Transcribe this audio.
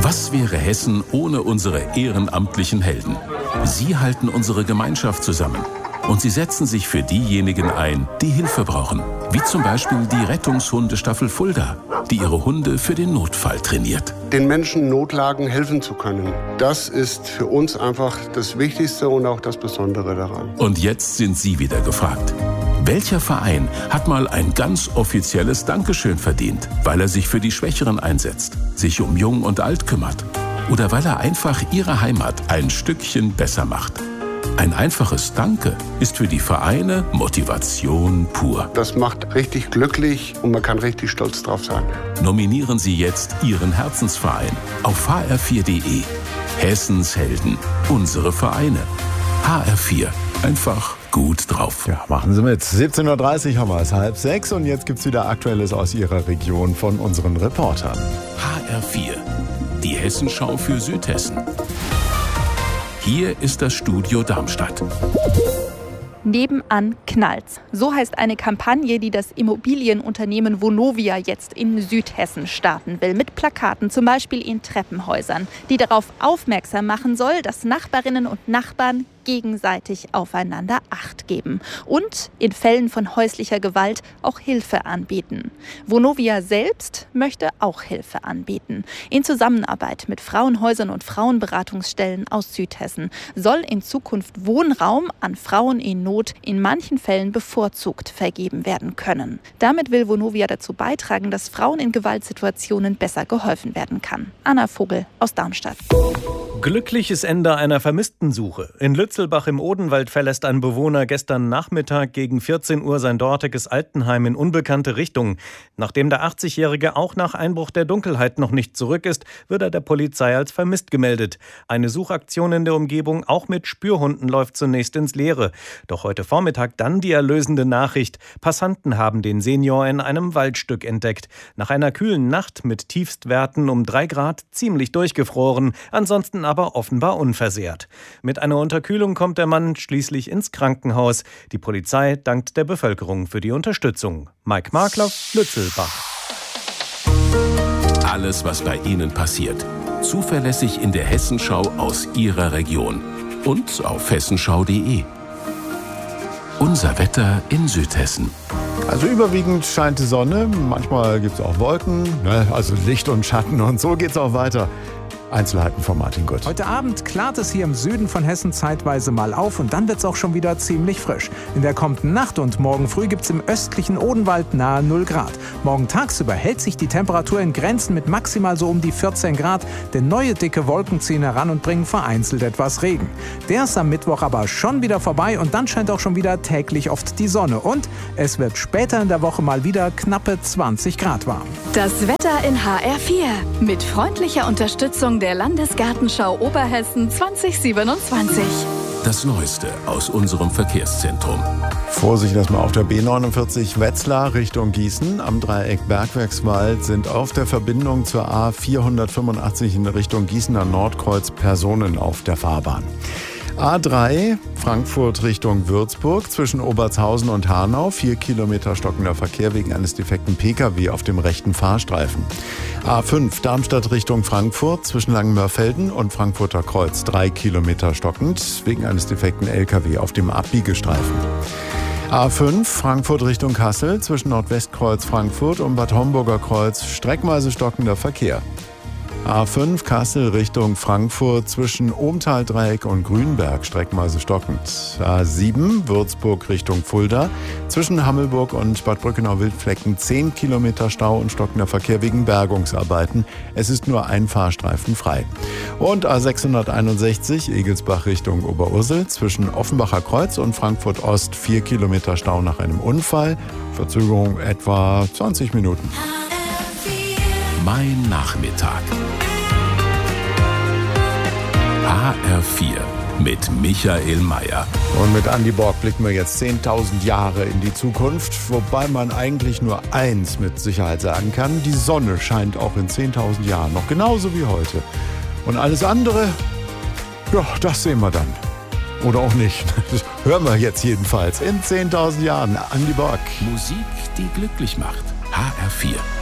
Was wäre Hessen ohne unsere ehrenamtlichen Helden? Sie halten unsere Gemeinschaft zusammen. Und sie setzen sich für diejenigen ein, die Hilfe brauchen. Wie zum Beispiel die Rettungshundestaffel Fulda, die ihre Hunde für den Notfall trainiert. Den Menschen in Notlagen helfen zu können, das ist für uns einfach das Wichtigste und auch das Besondere daran. Und jetzt sind Sie wieder gefragt. Welcher Verein hat mal ein ganz offizielles Dankeschön verdient, weil er sich für die Schwächeren einsetzt, sich um Jung und Alt kümmert oder weil er einfach ihre Heimat ein Stückchen besser macht? Ein einfaches Danke ist für die Vereine Motivation pur. Das macht richtig glücklich und man kann richtig stolz drauf sein. Nominieren Sie jetzt Ihren Herzensverein auf hr4.de. Hessens Helden, unsere Vereine. HR4, einfach gut drauf. Ja, machen Sie mit. 17.30 Uhr haben wir es, 5:30 und jetzt gibt's wieder Aktuelles aus Ihrer Region von unseren Reportern. HR4, die Hessenschau für Südhessen. Hier ist das Studio Darmstadt. Nebenan knallt's. So heißt eine Kampagne, die das Immobilienunternehmen Vonovia jetzt in Südhessen starten will. Mit Plakaten, zum Beispiel in Treppenhäusern, die darauf aufmerksam machen soll, dass Nachbarinnen und Nachbarn gegenseitig aufeinander Acht geben und in Fällen von häuslicher Gewalt auch Hilfe anbieten. Vonovia selbst möchte auch Hilfe anbieten. In Zusammenarbeit mit Frauenhäusern und Frauenberatungsstellen aus Südhessen soll in Zukunft Wohnraum an Frauen in Not in manchen Fällen bevorzugt vergeben werden können. Damit will Vonovia dazu beitragen, dass Frauen in Gewaltsituationen besser geholfen werden kann. Anna Vogel aus Darmstadt. Glückliches Ende einer Vermisstensuche. In Lützelbach im Odenwald verlässt ein Bewohner gestern Nachmittag gegen 14 Uhr sein dortiges Altenheim in unbekannte Richtung. Nachdem der 80-Jährige auch nach Einbruch der Dunkelheit noch nicht zurück ist, wird er der Polizei als vermisst gemeldet. Eine Suchaktion in der Umgebung, auch mit Spürhunden, läuft zunächst ins Leere. Doch heute Vormittag dann die erlösende Nachricht. Passanten haben den Senior in einem Waldstück entdeckt. Nach einer kühlen Nacht mit Tiefstwerten um 3 Grad ziemlich durchgefroren, ansonsten aber offenbar unversehrt. Mit einer Unterkühlung kommt der Mann schließlich ins Krankenhaus. Die Polizei dankt der Bevölkerung für die Unterstützung. Mike Markloff, Lützelbach. Alles, was bei Ihnen passiert, zuverlässig in der Hessenschau aus Ihrer Region und auf hessenschau.de. Unser Wetter in Südhessen. Also überwiegend scheint die Sonne, manchmal gibt es auch Wolken, also Licht und Schatten und so geht's auch weiter. Einzelheiten von Martin Gutt. Heute Abend klart es hier im Süden von Hessen zeitweise mal auf und dann wird es auch schon wieder ziemlich frisch. In der kommenden Nacht und morgen früh gibt es im östlichen Odenwald nahe 0 Grad. Morgen tagsüber hält sich die Temperatur in Grenzen mit maximal so um die 14 Grad, denn neue dicke Wolken ziehen heran und bringen vereinzelt etwas Regen. Der ist am Mittwoch aber schon wieder vorbei und dann scheint auch schon wieder täglich oft die Sonne und es wird später in der Woche mal wieder knappe 20 Grad warm. Das Wetter in HR4 mit freundlicher Unterstützung der Landesgartenschau Oberhessen 2027. Das Neueste aus unserem Verkehrszentrum. Vorsicht erstmal auf der B49 Wetzlar Richtung Gießen. Am Dreieck Bergwerkswald sind auf der Verbindung zur A485 in Richtung Gießener Nordkreuz Personen auf der Fahrbahn. A3 Frankfurt Richtung Würzburg zwischen Obertshausen und Hanau. 4 Kilometer stockender Verkehr wegen eines defekten Pkw auf dem rechten Fahrstreifen. A5 Darmstadt Richtung Frankfurt zwischen Langenmörfelden und Frankfurter Kreuz. 3 Kilometer stockend wegen eines defekten Lkw auf dem Abbiegestreifen. A5 Frankfurt Richtung Kassel zwischen Nordwestkreuz Frankfurt und Bad Homburger Kreuz. Streckenweise stockender Verkehr. A5 Kassel Richtung Frankfurt zwischen Ohmtal-Dreieck und Grünberg streckenweise stockend. A7 Würzburg Richtung Fulda zwischen Hammelburg und Bad Brückenau-Wildflecken 10 Kilometer Stau und stockender Verkehr wegen Bergungsarbeiten. Es ist nur ein Fahrstreifen frei. Und A661 Egelsbach Richtung Oberursel zwischen Offenbacher Kreuz und Frankfurt Ost 4 Kilometer Stau nach einem Unfall. Verzögerung etwa 20 Minuten. Mein Nachmittag. HR4 mit Michael Mayer. Und mit Andi Borg blicken wir jetzt 10.000 Jahre in die Zukunft, wobei man eigentlich nur eins mit Sicherheit sagen kann: Die Sonne scheint auch in 10.000 Jahren noch genauso wie heute. Und alles andere, ja, das sehen wir dann. Oder auch nicht. Das hören wir jetzt jedenfalls in 10.000 Jahren. Andi Borg. Musik, die glücklich macht. HR4.